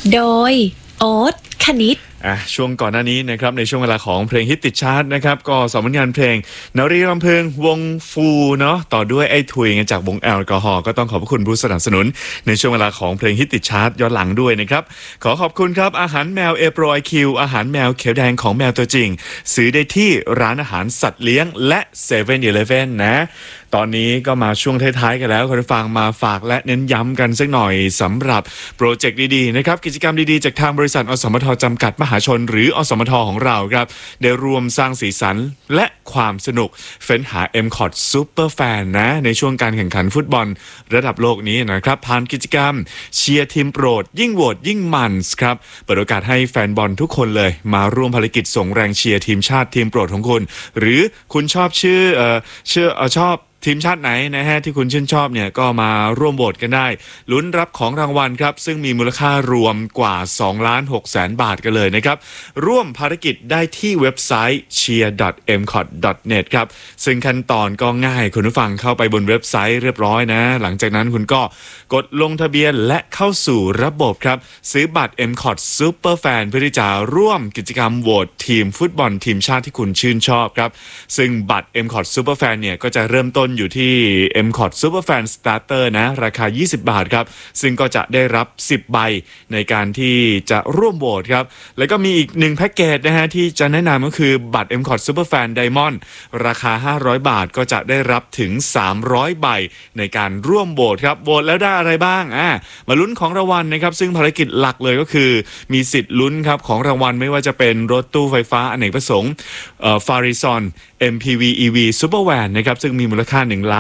โดยโอ๊ตคณิตช่วงก่อนหน้านี้นะครับในช่วงเวลาของเพลงฮิตติดชาร์ตนะครับก็สองผลงานเพลงนรีรำเพลิงวงฟูเนาะต่อด้วยไอ้ทุยจากวงแอลกอฮอล์ก็ต้องขอบคุณผู้สนับสนุนในช่วงเวลาของเพลงฮิตติดชาร์ตย้อนหลังด้วยนะครับขอขอบคุณครับอาหารแมวเอโปรไอคิวอาหารแมวเขียวแดงของแมวตัวจริงซื้อได้ที่ร้านอาหารสัตว์เลี้ยงและ7 e เ e ่ e อนะตอนนี้ก็มาช่วงท้ายๆกันแล้วคุณผู้ฟังมาฝากและเน้นย้ำกันสักหน่อยสำหรับโปรเจกต์ดีๆนะครับกิจกรรมดีๆจากทางบริษัทอสมทจำกัดมหาชนหรืออสมทของเราครับได้รวมสร้างสีสันและความสนุกเฟ้นหา MCOT Super Fan นะในช่วงการแข่งขันฟุตบอลระดับโลกนี้นะครับผ่านกิจกรรมเชียร์ทีมโปรดยิ่งโหวตยิ่งมันครับเปิดโอกาสให้แฟนบอลทุกคนเลยมาร่วมภารกิจส่งแรงเชียร์ทีมชาติทีมโปรดของคุณหรือคุณชอบชอบทีมชาติไหนนะฮะที่คุณชื่นชอบเนี่ยก็มาร่วมโหวตกันได้ลุ้นรับของรางวัลครับซึ่งมีมูลค่ารวมกว่า 2,600,000 บาทกันเลยนะครับร่วมภารกิจได้ที่เว็บไซต์ cheer.mcot.net ครับซึ่งขั้นตอนก็ง่ายคุณผู้ฟังเข้าไปบนเว็บไซต์เรียบร้อยนะหลังจากนั้นคุณก็กดลงทะเบียนและเข้าสู่ระบบครับซื้อบัตร MCOT Super Fan เพื่อที่จะร่วมกิจกรรมโหวตทีมฟุตบอลทีมชาติที่คุณชื่นชอบครับซึ่งบัตร MCOT Super Fan เนี่ยก็จะเริ่มต้นอยู่ที่ MCOT Super Fan Starter นะราคา20 บาทครับซึ่งก็จะได้รับ10ใบในการที่จะร่วมโหวตครับแล้วก็มีอีก1แพ็กเกจนะฮะที่จะแนะนำก็คือบัตร MCOT Super Fan Diamond ราคา500 บาทก็จะได้รับถึง300ใบในการร่วมโหวตครับโหวตแล้วได้อะไรบ้างมาลุ้นของรางวัลนะครับซึ่งภารกิจหลักเลยก็คือมีสิทธิ์ลุ้นครับของรางวัลไม่ว่าจะเป็นรถตู้ไฟฟ้าอเนกประสงค์Farizon MPV EV Super Van นะครับซึ่งมีมูลค่า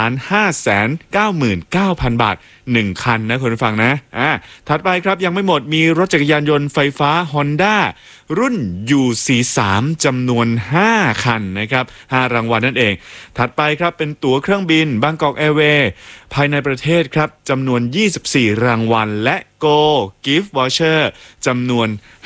1,599,000 บาท1คันนะคุณผู้ฟังนะถัดไปครับยังไม่หมดมีรถจักรยานยนต์ไฟฟ้า Honda รุ่น UC3 จำนวน5คันนะครับ5รางวัลนั่นเองถัดไปครับเป็นตั๋วเครื่องบิน Bangkok Airways ภายในประเทศครับจำนวน24รางวัลและ Go Gift Voucher จำนวน